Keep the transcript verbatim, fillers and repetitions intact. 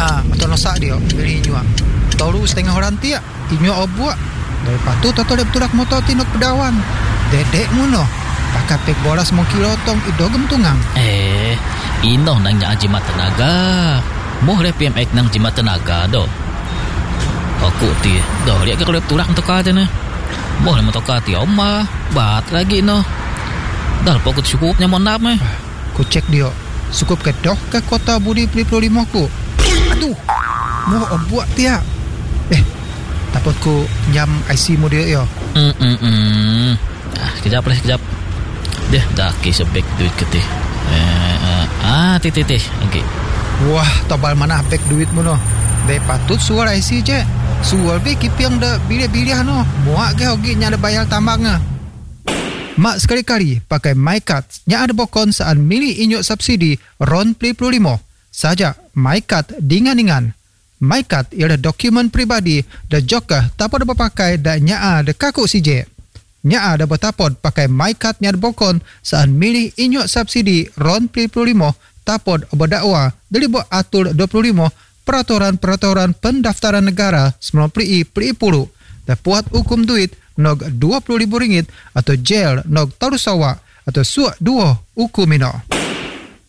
Ah, atau nosak dia beli inyo. Tahu setengah orang tiak inyo obuak. Dari patu tato dia beturak motor tinuk pedawan. Dedek muno. Pakai pek bolas mau kilotong idogem tungang. Eh, ino nang nya jimat tenaga. Moh le P M X nang jimat tenaga do. Aku ti, do lihat ke kalau beturak untuk aja ne. Moh le motor ti oma, bat lagi no. Dah pokok cukupnya mau nap meh. Ku cek dia. Cukup ke doh ke kota Budi P dua puluh lima ku. Aduh. Mau obuak tiak. Eh, takut ku jam I C mu dia yo. Hmm hmm hmm. Ah, kejap lah, kejap. Deh, dah kisah back duit ke teh. Eh, uh, ah, teh teh teh. Okey. Wah, tobal mana back duit mu no. Be patut suar I C je. Suar be kipiang dah bilih-bilih no. Muak ke hogi nya ada bayar tambangnya. Mak sekali-kali pakai MyCard nya ada bokon saat milih inyo subsidi RON P dua puluh lima. Saja MyCard dingan-dingan. MyCard ialah dokumen pribadi dan juga tak pada berpakai dan nya ada kaku C J. Nya ada bertapod pakai MyCard nya ada bokon saat milih inyo subsidi RON P dua puluh lima tapod berdakwa dari buat atur dua puluh lima peraturan-peraturan pendaftaran negara sembilan puluh I P puluh dan puat hukum duit nog dua puluh ribu ringgit atau jail nog tarusawa atau suak dua hukum ino.